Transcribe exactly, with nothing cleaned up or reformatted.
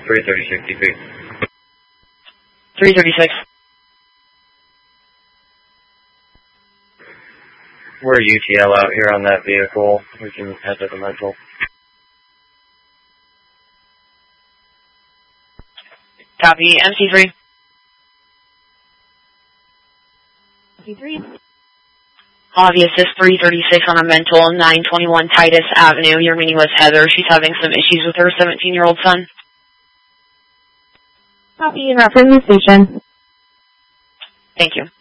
three thirty-six D P. three thirty-six. We're U T L out here on that vehicle. We can head to the rental. Copy. M C three. M C three. Avi Assist three thirty-six on a mental, nine twenty-one Titus Avenue. Your meeting was Heather. She's having some issues with her seventeen-year-old son. Copy and route from the station. Thank you.